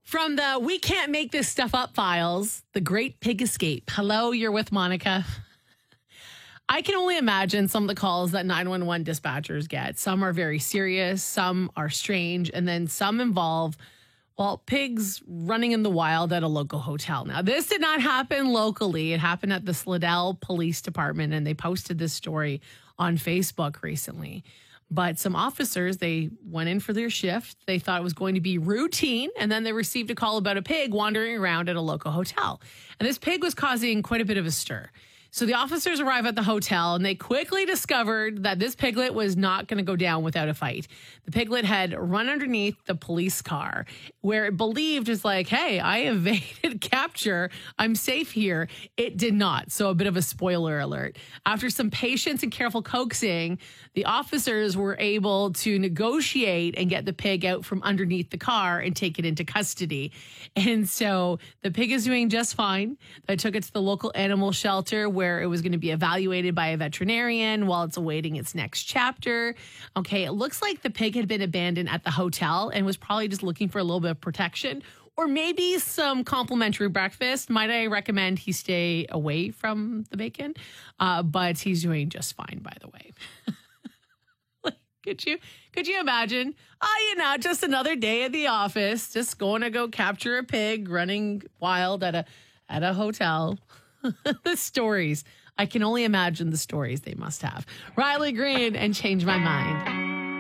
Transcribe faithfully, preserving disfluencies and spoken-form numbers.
From the We Can't Make This Stuff Up files, The Great Pig Escape. Hello, you're with Monica. I can only imagine some of the calls that nine one one dispatchers get. Some are very serious, some are strange, and then some involve, well, pigs running in the wild at a local hotel. Now, this did not happen locally. It happened at the Slidell Police Department, and they posted this story on Facebook recently. But some officers, they went in for their shift. They thought it was going to be routine, and then they received a call about a pig wandering around at a local hotel. And this pig was causing quite a bit of a stir. So the officers arrive at the hotel, and they quickly discovered that this piglet was not going to go down without a fight. The piglet had run underneath the police car, where it believed is like, hey, I evaded capture. I'm safe here. It did not. So a bit of a spoiler alert. After some patience and careful coaxing, the officers were able to negotiate and get the pig out from underneath the car and take it into custody. And so the pig is doing just fine. They took it to the local animal shelter where it was going to be evaluated by a veterinarian while it's awaiting its next chapter. Okay, it looks like the pig had been abandoned at the hotel and was probably just looking for a little bit of protection or maybe some complimentary breakfast. Might I recommend he stay away from the bacon? Uh, but he's doing just fine, by the way. Could you could you imagine? Oh, you know, just another day at the office, just going to go capture a pig running wild at a at a hotel. The stories. I can only imagine the stories they must have. Riley Green and Change My Mind.